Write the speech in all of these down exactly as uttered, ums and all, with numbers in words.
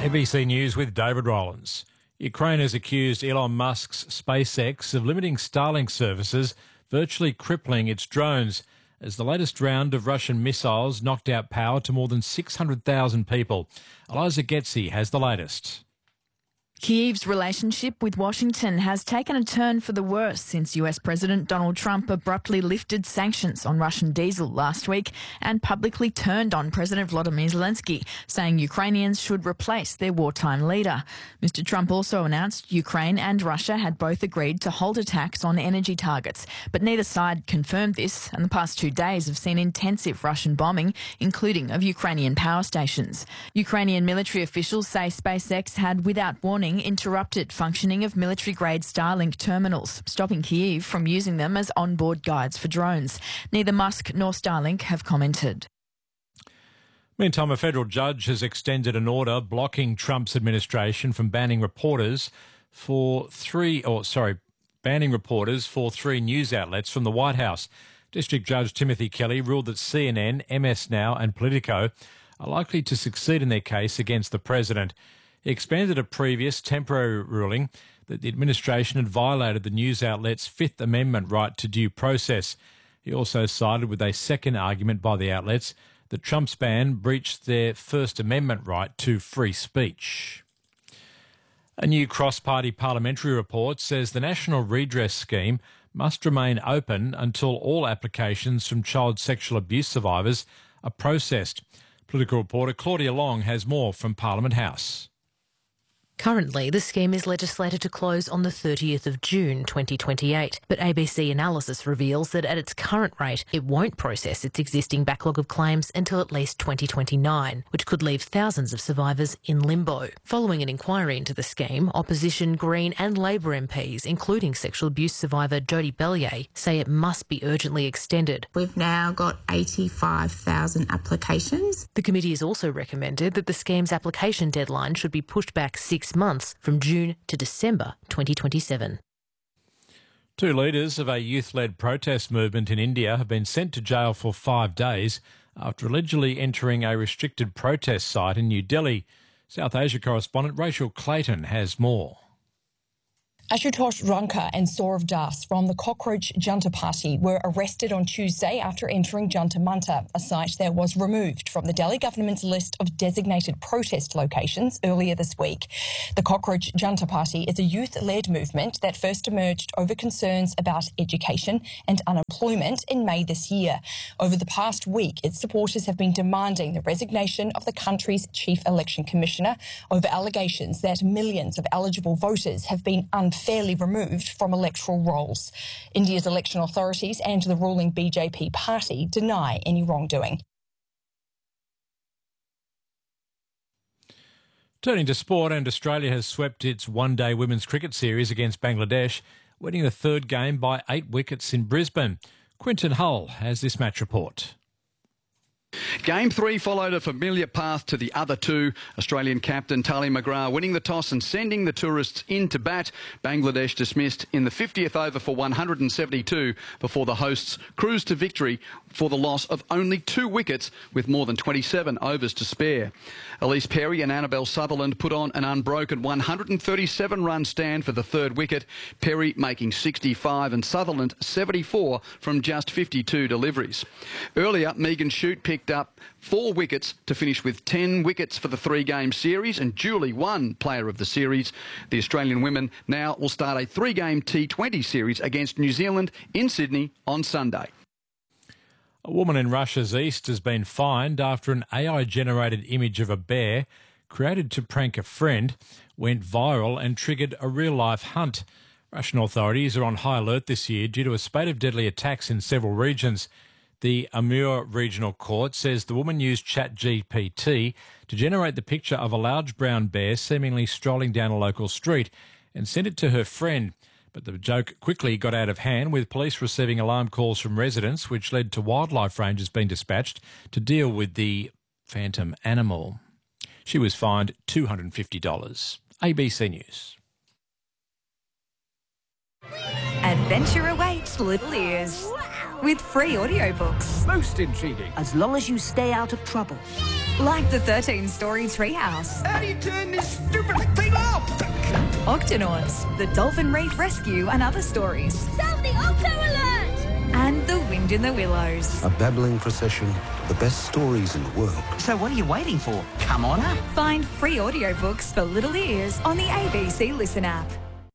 A B C News with David Rollins. Ukraine has accused Elon Musk's SpaceX of limiting Starlink services, virtually crippling its drones, as the latest round of Russian missiles knocked out power to more than six hundred thousand people. Eliza Getzi has the latest. Kyiv's relationship with Washington has taken a turn for the worse since U S President Donald Trump abruptly lifted sanctions on Russian diesel last week and publicly turned on President Volodymyr Zelensky, saying Ukrainians should replace their wartime leader. Mister Trump also announced Ukraine and Russia had both agreed to halt attacks on energy targets, but neither side confirmed this, and the past two days have seen intensive Russian bombing, including of Ukrainian power stations. Ukrainian military officials say SpaceX had, without warning, interrupted functioning of military-grade Starlink terminals, stopping Kyiv from using them as onboard guides for drones. Neither Musk nor Starlink have commented. Meantime, a federal judge has extended an order blocking Trump's administration from banning reporters for three, or sorry, banning reporters for three news outlets from the White House. District Judge Timothy Kelly ruled that C N N, M S Now and Politico are likely to succeed in their case against the president. He expanded a previous temporary ruling that the administration had violated the news outlet's Fifth Amendment right to due process. He also sided with a second argument by the outlets that Trump's ban breached their First Amendment right to free speech. A new cross-party parliamentary report says the National Redress Scheme must remain open until all applications from child sexual abuse survivors are processed. Political reporter Claudia Long has more from Parliament House. Currently, the scheme is legislated to close on the thirtieth of June twenty twenty-eight, but A B C analysis reveals that at its current rate, it won't process its existing backlog of claims until at least twenty twenty-nine, which could leave thousands of survivors in limbo. Following an inquiry into the scheme, opposition, Green and Labor M Ps, including sexual abuse survivor Jodie Bellier, say it must be urgently extended. We've now got eighty-five thousand applications. The committee has also recommended that the scheme's application deadline should be pushed back six months from June to December twenty twenty-seven. Two leaders of a youth-led protest movement in India have been sent to jail for five days after allegedly entering a restricted protest site in New Delhi. South Asia correspondent Rachel Clayton has more. Ashutosh Ranka and Saurav Das from the Cockroach Junta Party were arrested on Tuesday after entering Junta Manta, a site that was removed from the Delhi government's list of designated protest locations earlier this week. The Cockroach Junta Party is a youth-led movement that first emerged over concerns about education and unemployment in May this year. Over the past week, its supporters have been demanding the resignation of the country's chief election commissioner over allegations that millions of eligible voters have been unfairly fairly removed from electoral rolls. India's election authorities and the ruling B J P party deny any wrongdoing. Turning to sport, and Australia has swept its one-day women's cricket series against Bangladesh, winning the third game by eight wickets in Brisbane. Quinton Hull has this match report. Game three followed a familiar path to the other two. Australian captain Tali McGrath winning the toss and sending the tourists in to bat. Bangladesh dismissed in the fiftieth over for one hundred seventy-two before the hosts cruised to victory for the loss of only two wickets with more than twenty-seven overs to spare. Elise Perry and Annabelle Sutherland put on an unbroken one hundred thirty-seven run stand for the third wicket, Perry making sixty-five and Sutherland seventy-four from just fifty-two deliveries. Earlier, Megan Shute picked up four wickets to finish with ten wickets for the three-game series and duly won Player of the Series. The Australian women now will start a three-game T twenty series against New Zealand in Sydney on Sunday. A woman in Russia's east has been fined after an A I-generated image of a bear created to prank a friend went viral and triggered a real-life hunt. Russian authorities are on high alert this year due to a spate of deadly attacks in several regions. The Amur Regional Court says the woman used ChatGPT to generate the picture of a large brown bear seemingly strolling down a local street and sent it to her friend. But the joke quickly got out of hand, with police receiving alarm calls from residents, which led to wildlife rangers being dispatched to deal with the phantom animal. She was fined two hundred fifty dollars. A B C News. Adventure awaits little ears. Wow! with free audiobooks. Most intriguing. As long as you stay out of trouble. Like the thirteen-story Treehouse. How do you turn this stupid thing off? Octonauts, the Dolphin Reef Rescue and other stories. Sound the Octo Alert! And The Wind in the Willows. A babbling procession, the best stories in the world. So what are you waiting for? Come on up. Find free audiobooks for little ears on the A B C Listen app.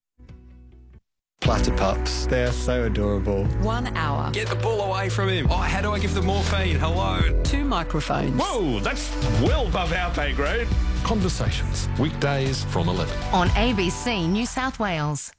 Platypups, they're so adorable. One hour. Get the ball away from him. Oh, how do I give them morphine? Hello. Two microphones. Whoa, that's well above our pay grade. Conversations, weekdays from eleven. On A B C New South Wales.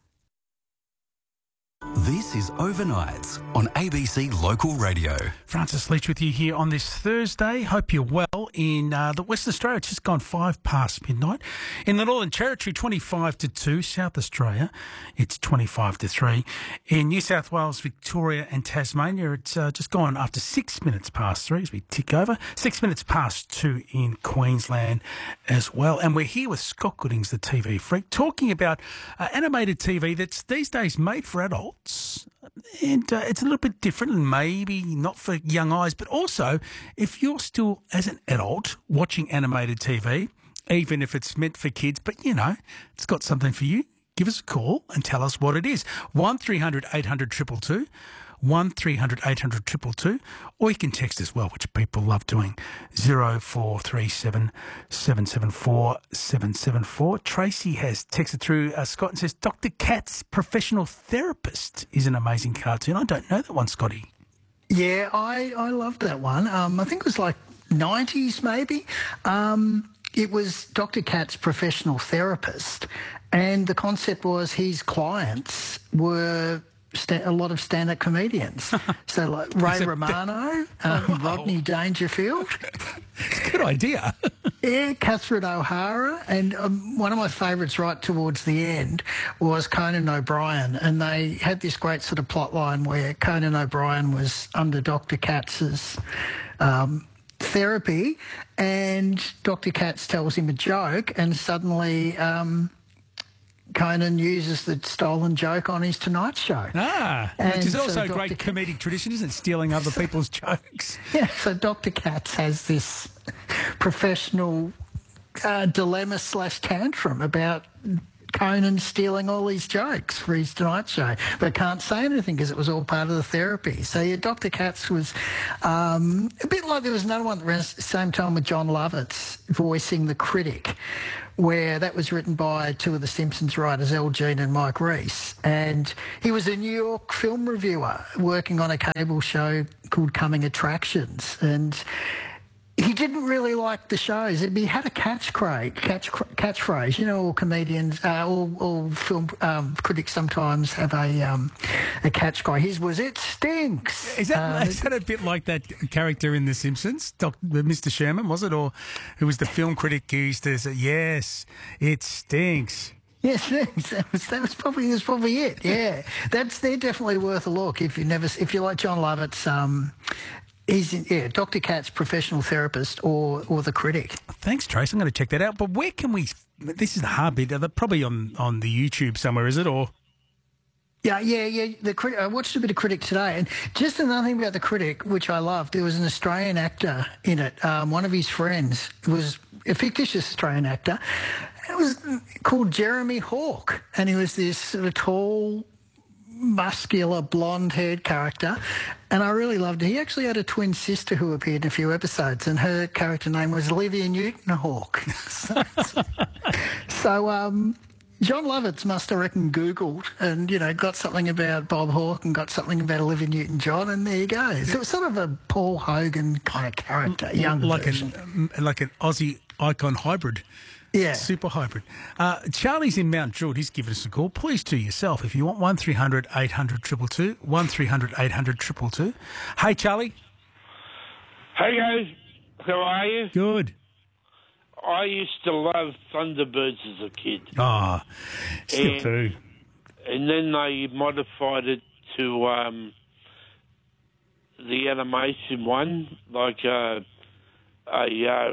This is Overnights on A B C Local Radio. Francis Leach with you here on this Thursday. Hope you're well. In uh, the Western Australia, it's just gone five past midnight. In the Northern Territory, twenty-five to two. South Australia, it's twenty-five to three. In New South Wales, Victoria and Tasmania, it's uh, just gone after six minutes past three as we tick over. Six minutes past two in Queensland as well. And we're here with Scott Goodings, the T V freak, talking about uh, animated T V that's these days made for adults. And uh, it's a little bit different and maybe not for young eyes, but also if you're still, as an adult, watching animated T V, even if it's meant for kids, but, you know, it's got something for you, give us a call and tell us what it is. one three hundred eight hundred two two two. one three hundred eight hundred two two two, or you can text as well, which people love doing, zero four three seven seven seven four seven seven four. Tracy has texted through uh, Scott and says, Doctor Katz, Professional Therapist, is an amazing cartoon. I don't know that one, Scotty. Yeah, I, I loved that one. Um, I think it was like nineties maybe. Um, it was Doctor Katz, Professional Therapist, and the concept was his clients were a lot of stand-up comedians. So like Ray Romano, um, wow. Rodney Dangerfield. It's a good idea. Yeah, Catherine O'Hara. And um, one of my favourites right towards the end was Conan O'Brien. And they had this great sort of plot line where Conan O'Brien was under Doctor Katz's um, therapy, and Doctor Katz tells him a joke, and suddenly Um, Conan uses the stolen joke on his Tonight Show. Ah, and which is also so a great Doctor comedic tradition, isn't it? Stealing other people's jokes. Yeah, so Doctor Katz has this professional uh, dilemma slash tantrum about Conan stealing all these jokes for his Tonight Show, but can't say anything because it was all part of the therapy. So yeah, Doctor Katz was um, a bit like there was another one around the same time with John Lovitz voicing the critic, where that was written by two of the Simpsons writers, Al Jean and Mike Reiss. And he was a New York film reviewer working on a cable show called Coming Attractions. And he didn't really like the shows. He had a catchphrase, catch, catchphrase. You know, all comedians, uh, all, all film um, critics sometimes have a um, a catchphrase. His was, "It stinks." Is that, uh, is that a bit like that character in The Simpsons, Doctor Mister Sherman, was it? Or who was the film critic who used to say, "Yes, it stinks." Yes, that was, that was probably that's probably it. Yeah, that's they're definitely worth a look if you never if you like John Lovett's. Um, He's, yeah, Doctor Katz, Professional Therapist, or or the critic. Thanks, Trace. I'm going to check that out. But where can we? This is the hard bit. Probably on, on the YouTube somewhere, is it? Or yeah, yeah, yeah. The critic. I watched a bit of Critic today, and just another thing about the Critic, which I loved. There was an Australian actor in it. Um, one of his friends was a fictitious Australian actor. It was called Jeremy Hawke, and he was this sort of tall, muscular, blonde-haired character, and I really loved it. He actually had a twin sister who appeared in a few episodes, and her character name was Olivia Newton-Hawke. so, so um, John Lovitz must, I reckon, Googled and, you know, got something about Bob Hawke and got something about Olivia Newton-John, and there you go. So it was sort of a Paul Hogan kind of character, young like version. An, like an Aussie icon hybrid. Yeah. Super hybrid. Uh, Charlie's in Mount Druitt. He's given us a call. Please do yourself if you want. one three hundred eight hundred two two two. one three hundred eight hundred two two two. Hey, Charlie. Hey, guys. How are you? Good. I used to love Thunderbirds as a kid. Ah, oh, still and, do. And then they modified it to um, the animation one, like uh, a... Uh,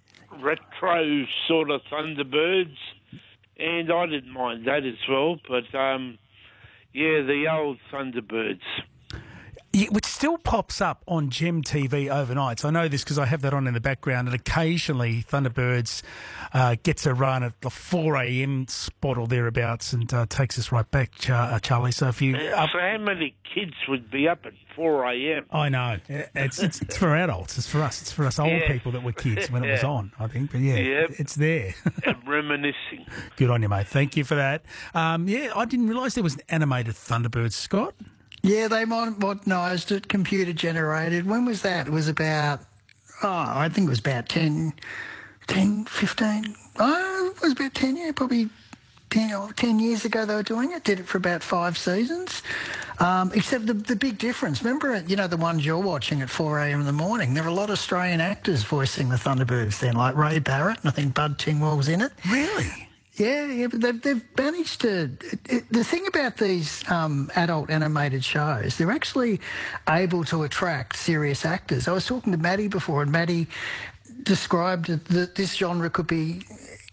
retro sort of Thunderbirds, and I didn't mind that as well, but um, yeah, the old Thunderbirds. Yeah, which still pops up on Gem T V overnights. I know this because I have that on in the background, and occasionally Thunderbirds uh, gets a run at the four a.m. spot or thereabouts and uh, takes us right back, Char- uh, Charlie. So if you... Uh, so how many kids would be up at four a.m? I know. It's, it's it's for adults. It's for us. It's for us old yeah. people that were kids when it was on, I think. But yeah, yep. it's there. Reminiscing. Good on you, mate. Thank you for that. Um, yeah, I didn't realise there was an animated Thunderbirds, Scott. Yeah, they modernised it, computer generated. When was that? It was about, oh, I think it was about ten, ten, fifteen. Oh, it was about ten, yeah, probably ten, or ten years ago they were doing it. Did it for about five seasons. Um, except the, the big difference, remember, you know, the ones you're watching at four a.m. in the morning, there were a lot of Australian actors voicing the Thunderbirds then, like Ray Barrett, and I think Bud Tingwell's in it. Really? Yeah, yeah, but they've, they've managed to... It, it, the thing about these um, adult animated shows, they're actually able to attract serious actors. I was talking to Maddie before, and Maddie described that this genre could be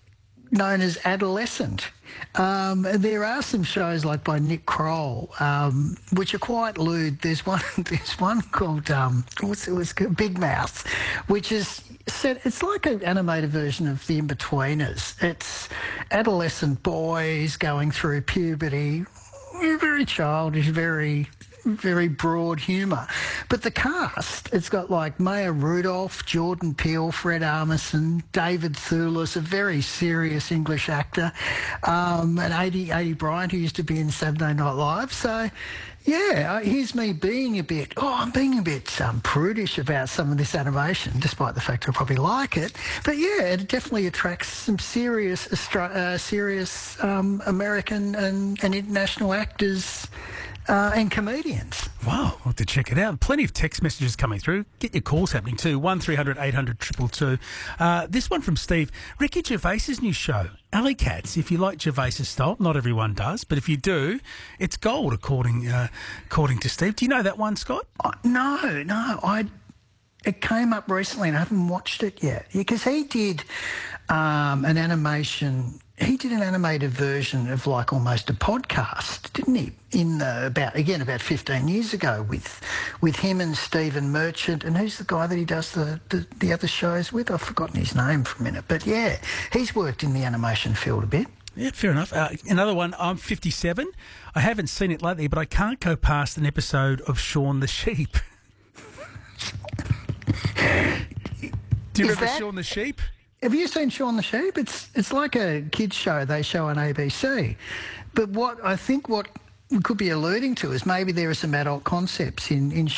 known as adolescent. Um, there are some shows like by Nick Kroll, um, which are quite lewd. There's one, there's one called um, what's it was Big Mouth, which is set. It's like an animated version of The Inbetweeners. It's adolescent boys going through puberty, very childish, very. very broad humour. But the cast, it's got like Maya Rudolph, Jordan Peele, Fred Armisen, David Thewlis, a very serious English actor, um, and Adi, Adi Bryant, who used to be in Saturday Night Live. So, yeah, here's me being a bit, oh, I'm being a bit um, prudish about some of this animation, despite the fact I probably like it. But, yeah, it definitely attracts some serious, Austra- uh, serious um, American and, and international actors Uh, and comedians. Wow, I'll have to check it out. Plenty of text messages coming through. Get your calls happening too. one three hundred eight hundred two two two. Uh, this one from Steve. Ricky Gervais's new show, Alley Cats. If you like Gervais's style, not everyone does, but if you do, it's gold, according uh, according to Steve. Do you know that one, Scott? Oh, no, no. I It came up recently and I haven't watched it yet. Because he did um, an animation... He did an animated version of like almost a podcast, didn't he? In the, about again about fifteen years ago, with with him and Stephen Merchant, and who's the guy that he does the, the, the other shows with? I've forgotten his name for a minute, but yeah, he's worked in the animation field a bit. Yeah, fair enough. Uh, another one. I'm fifty-seven. I haven't seen it lately, but I can't go past an episode of Shaun the Sheep. Do you Is remember that- Shaun the Sheep? Have you seen Shaun the Sheep? It's it's like a kids show they show on A B C. But what I think what we could be alluding to is maybe there are some adult concepts in, in